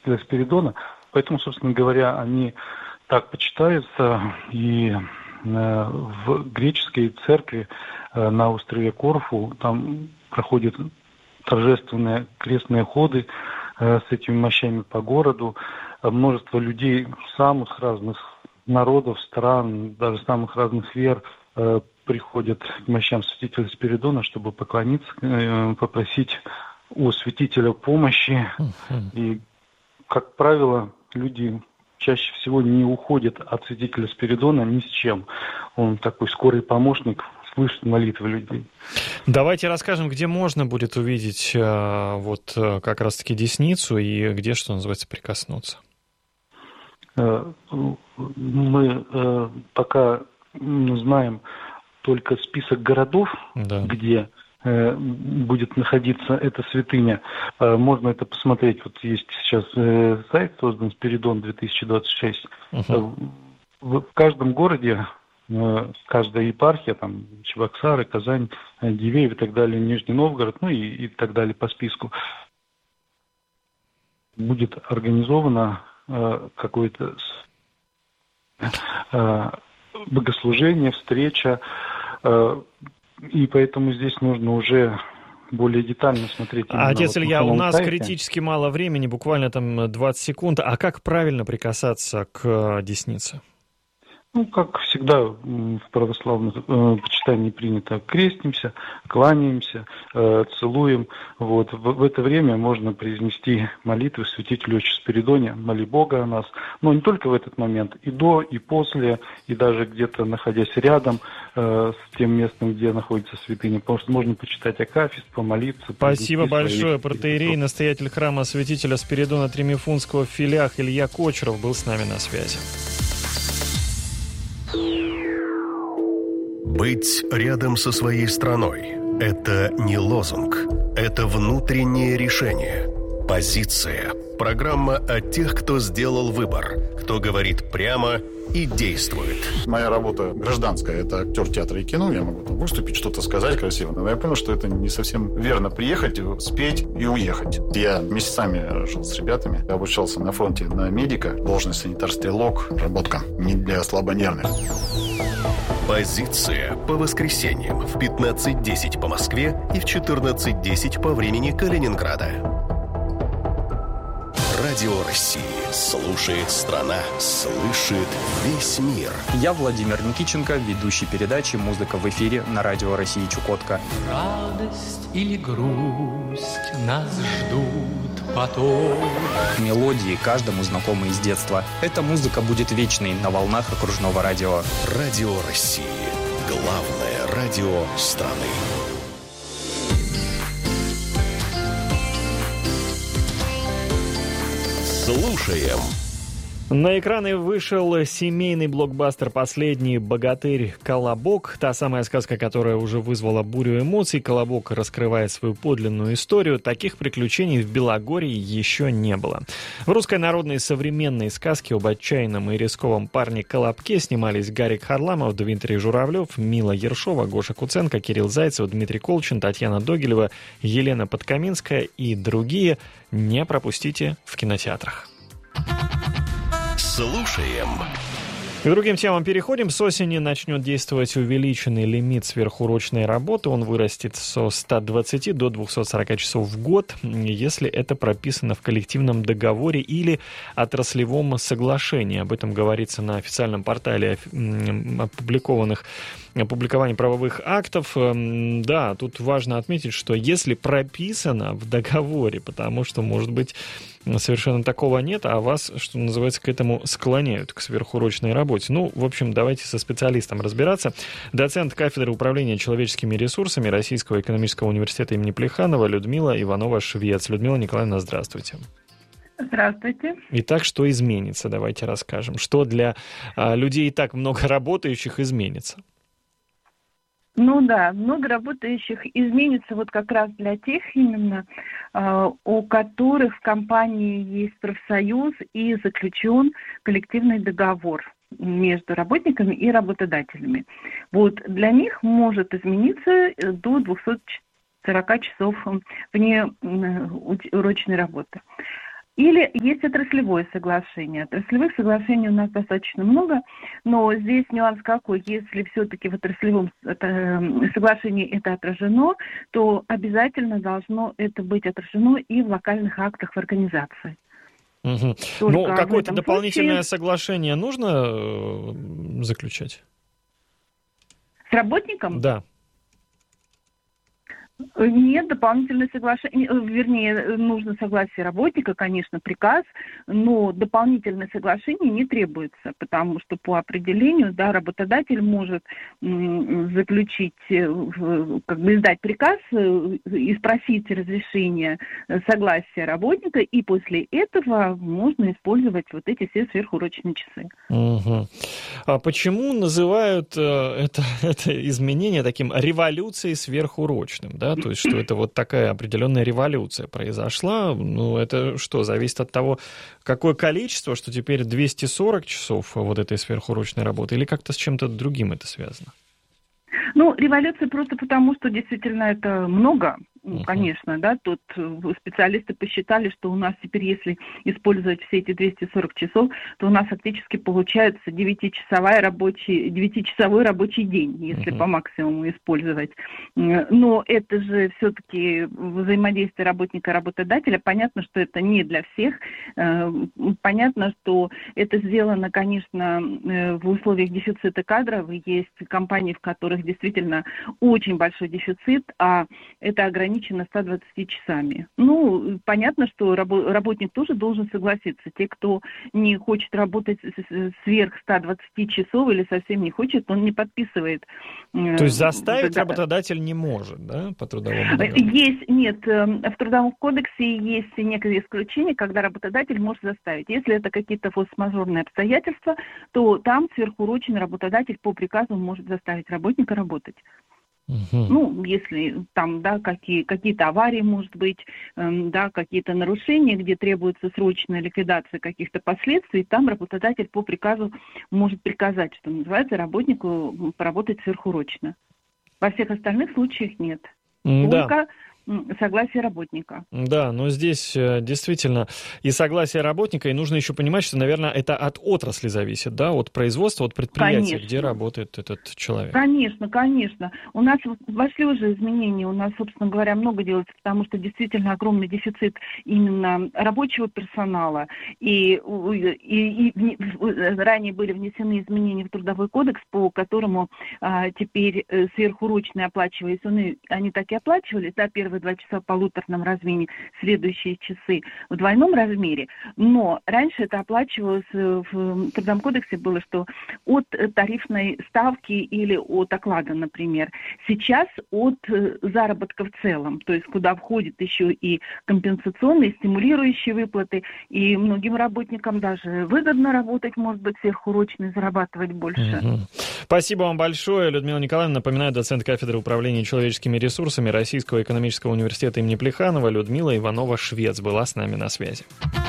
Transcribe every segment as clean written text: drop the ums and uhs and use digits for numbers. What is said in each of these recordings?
святителя Спиридона. Поэтому, собственно говоря, они так почитаются. И в греческой церкви на острове Корфу там проходят торжественные крестные ходы с этими мощами по городу. Множество людей самых разных народов, стран, даже самых разных вер приходят к мощам святителя Спиридона, чтобы поклониться, попросить у святителя помощи. И, как правило, люди чаще всего не уходят от святителя Спиридона ни с чем. Он такой скорый помощник, слышит молитвы людей. Давайте расскажем, где можно будет увидеть как раз-таки десницу и где, что называется, прикоснуться. Мы пока знаем только список городов, где будет находиться эта святыня. Можно это посмотреть. Вот есть сейчас сайт создан Спиридон 2026. В каждом городе, каждая епархия, там Чебоксары, Казань, Дивеево и так далее, Нижний Новгород, и так далее по списку, будет организовано какое-то богослужение, встреча, и поэтому здесь нужно уже более детально смотреть. Отец Илья, у нас сайте. критически мало времени, буквально там 20 секунд. А как правильно прикасаться к деснице? Как всегда в православных почитании принято, крестимся, кланяемся, целуем. В это время можно произнести молитвы святителю Отче Спиридоне, моли Бога о нас. Но не только в этот момент, и до, и после, и даже где-то находясь рядом с тем местом, где находится святыня, потому что можно почитать акафист, помолиться. Спасибо большое. Протоиерей, настоятель храма святителя Спиридона Тремифунского в Филях Илья Кочеров был с нами на связи. Быть рядом со своей страной – это не лозунг, это внутреннее решение. Позиция. Программа о тех, кто сделал выбор, кто говорит прямо и действует. Моя работа гражданская – это актер театра и кино. Я могу там выступить, что-то сказать красиво. Но я понял, что это не совсем верно. Приехать, спеть и уехать. Я месяцами жил с ребятами. Я обучался на фронте на медика. Должность санитар-стрелок. Работка не для слабонервных. Позиция по воскресеньям в 15:10 по Москве и в 14:10 по времени Калининграда. Радио России. Слушает страна, слышит весь мир. Я Владимир Никитченко, ведущий передачи «Музыка в эфире» на Радио России Чукотка. Радость или грусть нас ждут потом. Мелодии каждому знакомы из детства. Эта музыка будет вечной на волнах окружного радио. Радио России. Главное радио страны. Слушаем. На экраны вышел семейный блокбастер «Последний богатырь. Колобок». Та самая сказка, которая уже вызвала бурю эмоций. Колобок раскрывает свою подлинную историю. Таких приключений в Белогорье еще не было. В русской народной современной сказке об отчаянном и рисковом парне Колобке снимались Гарик Харламов, Дмитрий Журавлев, Мила Ершова, Гоша Куценко, Кирилл Зайцев, Дмитрий Колчин, Татьяна Догилева, Елена Подкаминская и другие. Не пропустите в кинотеатрах. Слушаем. К другим темам переходим. С осени начнет действовать увеличенный лимит сверхурочной работы. Он вырастет со 120 до 240 часов в год, если это прописано в коллективном договоре или отраслевом соглашении. Об этом говорится на официальном портале опубликовании правовых актов. Да, тут важно отметить, что если прописано в договоре, потому что, может быть, совершенно такого нет, а вас, что называется, к этому склоняют, к сверхурочной работе. В общем, давайте со специалистом разбираться. Доцент кафедры управления человеческими ресурсами Российского экономического университета имени Плеханова Людмила Иванова-Швец. Людмила Николаевна, здравствуйте. Здравствуйте. Итак, что изменится? Давайте расскажем. Что для людей и так много работающих изменится? Много работающих изменится как раз для тех именно, у которых в компании есть профсоюз и заключен коллективный договор между работниками и работодателями. Для них может измениться до 240 часов вне урочной работы. Или есть отраслевое соглашение. Отраслевых соглашений у нас достаточно много, но здесь нюанс какой. Если все-таки в отраслевом соглашении это отражено, то обязательно должно это быть отражено и в локальных актах в организации. Угу. Ну, какое-то дополнительное соглашение нужно заключать? С работником? Да. Нет, дополнительное соглашение, вернее, нужно согласие работника, конечно, приказ, но дополнительное соглашение не требуется, потому что по определению, да, работодатель может заключить, как бы издать приказ и спросить разрешение, согласия работника, и после этого можно использовать вот эти все сверхурочные часы. Угу. А почему называют это изменение таким революцией сверхурочным, да? То есть, что это вот такая определенная революция произошла. Ну, это что, зависит от того, какое количество, что теперь 240 часов вот этой сверхурочной работы, или как-то с чем-то другим это связано? Ну, революция просто потому, что действительно это много, конечно, да, тут специалисты посчитали, что у нас теперь, если использовать все эти 240 часов, то у нас фактически получается 9-часовой рабочий день, если по максимуму использовать. Но это же все-таки взаимодействие работника и работодателя. Понятно, что это не для всех. Понятно, что это сделано, конечно, в условиях дефицита кадров. Есть компании, в которых действительно очень большой дефицит, а это ограничено 120 часами. Ну, понятно, что работник тоже должен согласиться. Те, кто не хочет работать сверх 120 часов или совсем не хочет, он не подписывает. То есть заставить работодатель не может, да, по трудовому договору? Нет, в Трудовом кодексе есть некоторые исключения, когда работодатель может заставить. Если это какие-то форс-мажорные обстоятельства, то там сверхурочный работодатель по приказу может заставить работника работать. Ну, если там, да, какие-то аварии, может быть, да, какие-то нарушения, где требуется срочная ликвидация каких-то последствий, там работодатель по приказу может приказать, что называется, работнику поработать сверхурочно. Во всех остальных случаях нет. Только согласие работника. Да, но здесь действительно и согласие работника, и нужно еще понимать, что, наверное, это от отрасли зависит, да, от производства, от предприятия, конечно, где работает этот человек. Конечно, конечно. У нас вошли уже изменения, у нас, собственно говоря, много делается, потому что действительно огромный дефицит именно рабочего персонала, и ранее были внесены изменения в Трудовой кодекс, по которому теперь сверхурочные оплачивались, они так и оплачивались, да, первые 2 часа в полуторном размене, следующие часы в двойном размере. Но раньше это оплачивалось, в Трудовом кодексе было, что от тарифной ставки или от оклада, например. Сейчас от заработка в целом, то есть куда входит еще и компенсационные, стимулирующие выплаты. И многим работникам даже выгодно работать, может быть, сверхурочно и зарабатывать больше. Спасибо вам большое, Людмила Николаевна. Напоминаю, доцент кафедры управления человеческими ресурсами Российского экономического университета имени Плеханова Людмила Иванова-Швец была с нами на связи.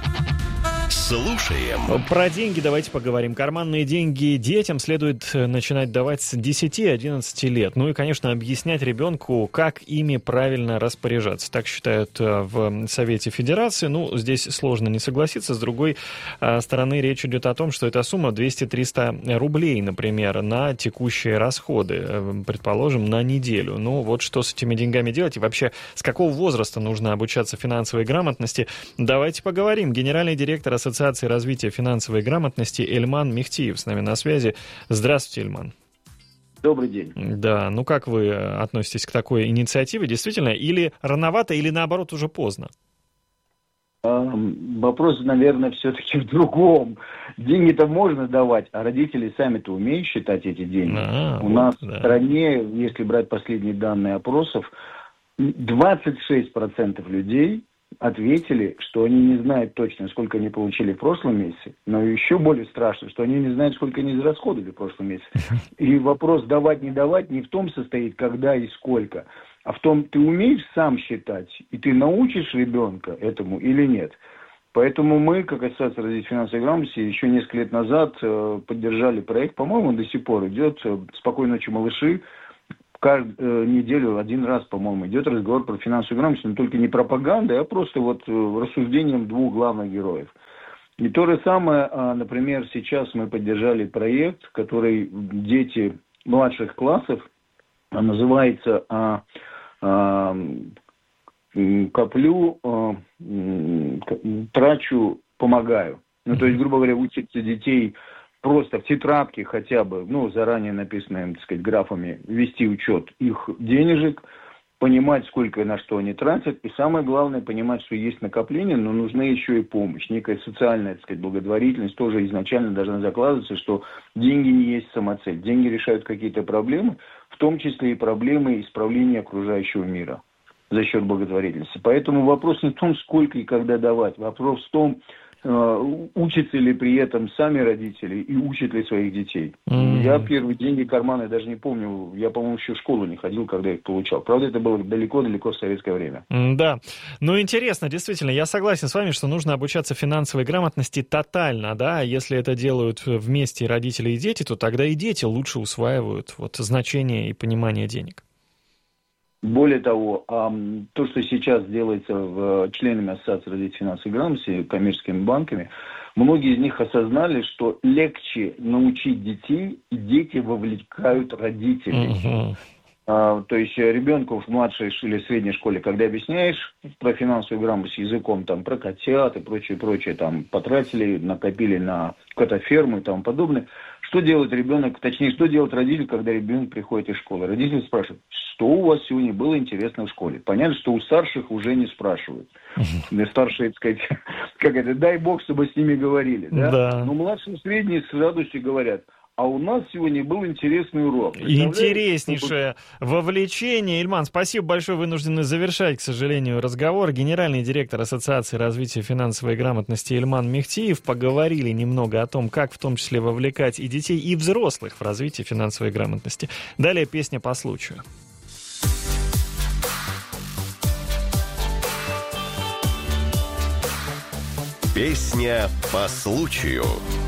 Слушаем. Про деньги давайте поговорим. Карманные деньги детям следует начинать давать с 10-11 лет. Ну и, конечно, объяснять ребенку, как ими правильно распоряжаться. Так считают в Совете Федерации. Ну, здесь сложно не согласиться. С другой стороны, речь идет о том, что эта сумма 200-300 рублей, например, на текущие расходы, предположим, на неделю. Ну, вот что с этими деньгами делать и вообще с какого возраста нужно обучаться финансовой грамотности, давайте поговорим. Генеральный директор Ассоциации развития финансовой грамотности Эльман Мехтиев с нами на связи. Здравствуйте, Эльман. Добрый день. Да, ну как вы относитесь к такой инициативе? Действительно, или рановато, или наоборот уже поздно? Вопрос, наверное, все-таки в другом. Деньги-то можно давать, а родители сами-то умеют считать эти деньги. У нас в стране, если брать последние данные опросов, 26% людей ответили, что они не знают точно, сколько они получили в прошлом месяце, но еще более страшно, что они не знают, сколько они израсходовали в прошлом месяце. И вопрос давать, не давать не в том состоит, когда и сколько, а в том, ты умеешь сам считать, и ты научишь ребенка этому или нет. Поэтому мы, как Ассоциация развития финансовой грамотности, еще несколько лет назад поддержали проект, по-моему, он до сих пор идет, «Спокойной ночи, малыши», каждую неделю один раз, по-моему, идет разговор про финансовую грамотность, но только не пропаганда, а просто вот рассуждением двух главных героев. И то же самое, например, сейчас мы поддержали проект, который дети младших классов, называется «Коплю, трачу, помогаю». Ну, то есть, грубо говоря, учатся детей просто в тетрадке хотя бы, заранее написанным, так сказать, графами, вести учет их денежек, понимать, сколько и на что они тратят, и самое главное, понимать, что есть накопление, но нужна еще и помощь. Некая социальная, так сказать, благотворительность тоже изначально должна закладываться, что деньги не есть самоцель. Деньги решают какие-то проблемы, в том числе и проблемы исправления окружающего мира за счет благотворительности. Поэтому вопрос не в том, сколько и когда давать, вопрос в том, учатся ли при этом сами родители и учат ли своих детей. Я первые деньги карманы даже не помню. Я, по-моему, еще в школу не ходил, когда их получал. Правда, это было далеко-далеко в советское время. Да. Интересно, действительно, я согласен с вами, что нужно обучаться финансовой грамотности тотально, да. Если это делают вместе родители и дети, то тогда и дети лучше усваивают значение и понимание денег. Более того, то, что сейчас делается членами Ассоциации развития финансовой грамотности, коммерческими банками, многие из них осознали, что легче научить детей, и дети вовлекают родителей. То есть ребенку в младшей или средней школе, когда объясняешь про финансовую грамотность языком, там, про котят и прочее, там, потратили, накопили на котоферму и тому подобное, что делает ребенок, точнее, что делает родитель, когда ребенок приходит из школы? Родитель спрашивает, что у вас сегодня было интересно в школе? Понятно, что у старших уже не спрашивают. Старшие, так сказать, дай бог, чтобы с ними говорили. Да? Но младшие и средние с радостью говорят, а у нас сегодня был интересный урок. Интереснейшее вовлечение. Ильман, спасибо большое. Вынуждены завершать, к сожалению, разговор. Генеральный директор Ассоциации развития финансовой грамотности Ильман Мехтиев. Поговорили немного о том, как в том числе вовлекать и детей, и взрослых в развитие финансовой грамотности. Далее песня по случаю. Песня по случаю.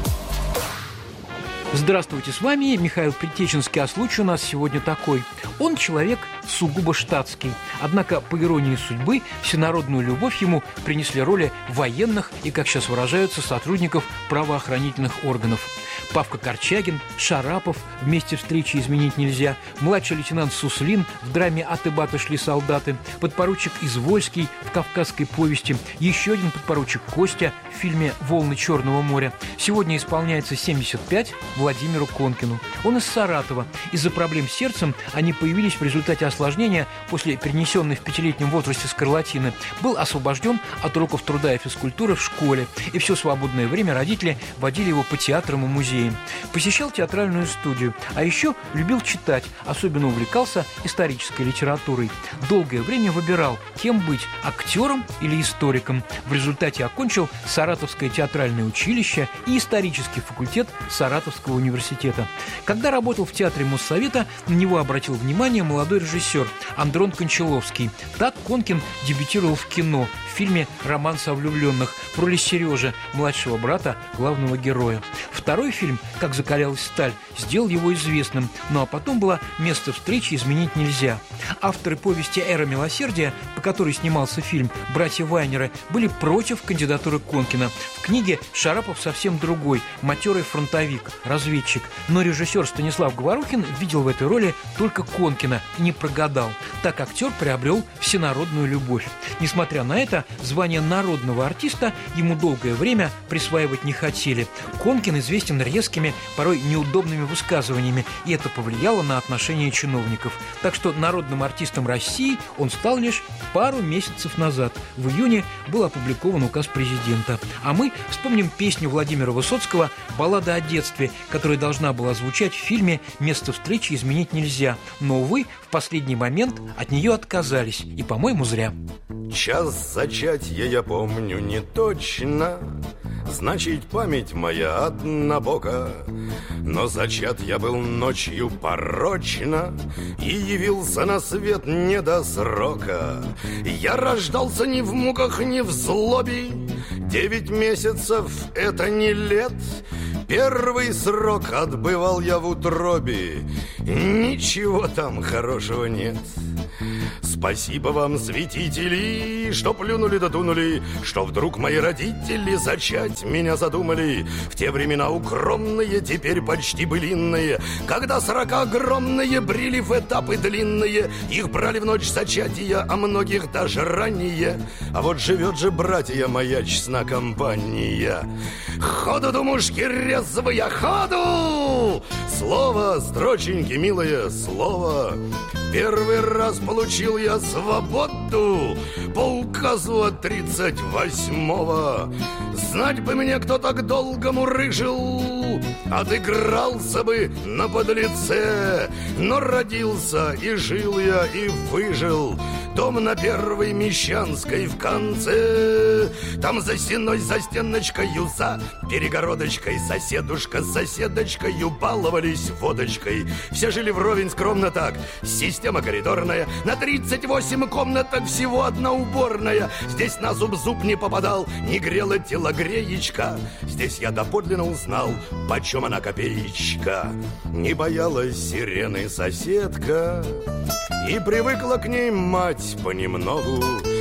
Здравствуйте, с вами Михаил Притеченский, а случай у нас сегодня такой. Он человек сугубо штатский, однако, по иронии судьбы, всенародную любовь ему принесли роли военных и, как сейчас выражаются, сотрудников правоохранительных органов. Павка Корчагин, Шарапов в «Месте встречи изменить нельзя», младший лейтенант Суслин в драме «От и баты шли солдаты», подпоручик Извольский в «Кавказской повести», еще один подпоручик Костя в фильме «Волны Черного моря». Сегодня исполняется 75 Владимиру Конкину. Он из Саратова. Из-за проблем с сердцем они появились в результате осложнения после перенесенной в 5-летнем возрасте скарлатины. Был освобожден от уроков труда и физкультуры в школе. И все свободное время родители водили его по театрам и музеям. Посещал театральную студию. А еще любил читать. Особенно увлекался исторической литературой. Долгое время выбирал, кем быть – актером или историком. В результате окончил Саратовское театральное училище и исторический факультет Саратовского университета. Когда работал в театре Моссовета, на него обратил внимание молодой режиссер Андрон Кончаловский. Так Конкин дебютировал в кино в фильме «Романс о влюбленных» в роли Сережи, младшего брата главного героя. Второй фильм «Как закалялась сталь» сделал его известным, ну а потом была «Место встречи изменить нельзя». Авторы повести «Эра милосердия», по которой снимался фильм, братья Вайнеры, были против кандидатуры Конкина. В книге Шарапов совсем другой, матерый фронтовик, разведчик. Но режиссер Станислав Говорухин видел в этой роли только Конкина и не прогадал. Так актер приобрел всенародную любовь. Несмотря на это, звание народного артиста ему долгое время присваивать не хотели. Конкин известен резкими, порой неудобными высказываниями, и это повлияло на отношения чиновников. Так что народным артистом России он стал лишь пару месяцев назад. В июне был опубликован указ президента. А мы вспомним песню Владимира Высоцкого «Баллада о детстве», которая должна была звучать в фильме «Место встречи изменить нельзя». Но, увы, в последний момент от нее отказались. И, по-моему, зря. Час зачатья я помню не точно, значит, память моя однобока. Но зачат я был ночью порочно и явился на свет не до срока. Я рождался ни в муках, ни в злобе. 9 месяцев — это не лет. Первый срок отбывал я в утробе, ничего там хорошего нет. Спасибо вам, святители, что плюнули да дунули, что вдруг мои родители зачать меня задумали. В те времена укромные, теперь почти былинные, когда срока огромные брили в этапы длинные. Их брали в ночь зачатия, а многих даже ранее. А вот живет же, братья, моя честна компания. Ходу, думушки, резвые, ходу! Слово, строченьки, милое слово. Первый раз получил я свободу по указу от 38-го. Знать бы мне, кто так долго мурыжил, отыгрался бы на подлеце. Но родился и жил я, и выжил. Дом на Первой Мещанской в конце. Там за стеной, за стеночкою, за перегородочкой соседушка с соседочкою баловались водочкой. Все жили вровень скромно так. Система коридорная, на 38 комнаток всего одна уборная. Здесь на зуб не попадал, не грела телогреечка. Здесь я доподлинно узнал, почем она копеечка. Не боялась сирены соседка, и привыкла к ней мать понемногу.